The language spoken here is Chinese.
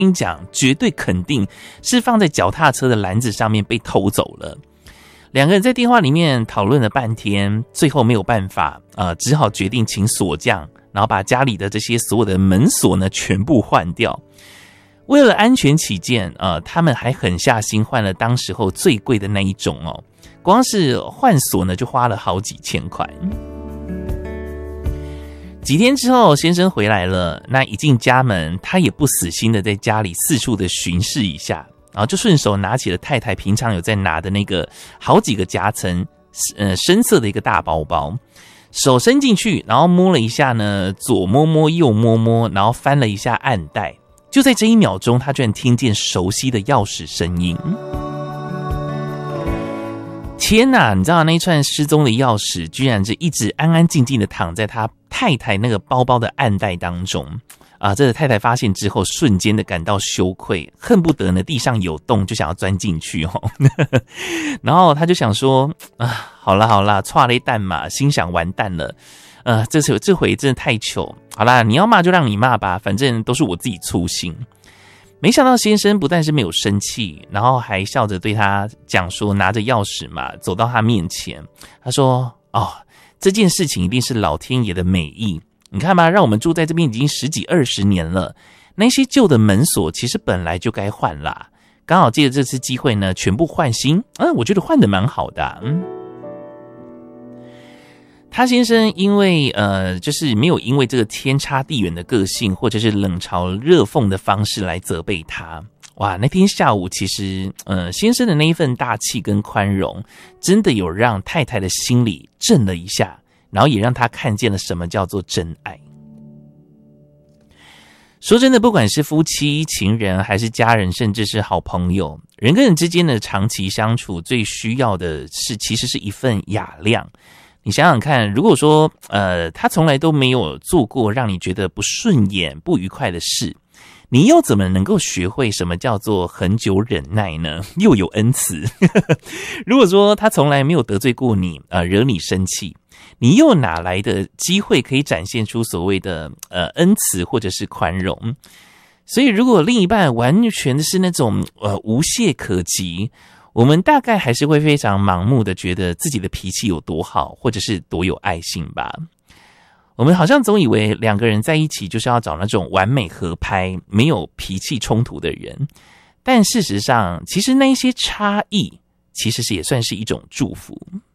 跟你讲，绝对肯定是放在脚踏车的篮子上面被偷走了。两个人在电话里面讨论了半天，最后没有办法，只好决定请锁匠，然后把家里的这些所有的门锁呢全部换掉。为了安全起见，他们还狠下心换了当时候最贵的那一种哦，光是换锁呢就花了好几千块。几天之后，先生回来了，那一进家门，他也不死心的在家里四处的巡视一下，然后就顺手拿起了太太平常有在拿的那个好几个夹层，深色的一个大包包，手伸进去，然后摸了一下呢，左摸摸右摸摸，然后翻了一下暗袋，就在这一秒钟，他居然听见熟悉的钥匙声音。天哪，你知道那一串失踪的钥匙居然是一直安安静静的躺在他太太那个包包的暗袋当中啊！这个太太发现之后，瞬间的感到羞愧，恨不得呢地上有洞就想要钻进去哦。然后他就想说啊，好啦好啦，错了一蛋嘛，心想完蛋了，这回真的太糗。好啦，你要骂就让你骂吧，反正都是我自己粗心。没想到先生不但是没有生气，然后还笑着对他讲说，拿着钥匙嘛，走到他面前，他说：“哦，这件事情一定是老天爷的美意。你看吧，让我们住在这边已经10几20年了，那些旧的门锁其实本来就该换啦。刚好借着这次机会呢，全部换新。我觉得换得蛮好的。”他先生因为就是没有因为这个天差地远的个性或者是冷嘲热讽的方式来责备他。哇，那天下午其实先生的那一份大气跟宽容真的有让太太的心里震了一下，然后也让他看见了什么叫做真爱。说真的，不管是夫妻、情人还是家人，甚至是好朋友，人跟人之间的长期相处最需要的是其实是一份雅量。你想想看，如果说他从来都没有做过让你觉得不顺眼、不愉快的事，你又怎么能够学会什么叫做恒久忍耐呢？又有恩慈。如果说他从来没有得罪过你，惹你生气，你又哪来的机会可以展现出所谓的恩慈或者是宽容？所以如果另一半完全的是那种无懈可击，我们大概还是会非常盲目的觉得自己的脾气有多好，或者是多有爱心吧。我们好像总以为两个人在一起就是要找那种完美合拍、没有脾气冲突的人，但事实上，其实那一些差异其实是也算是一种祝福。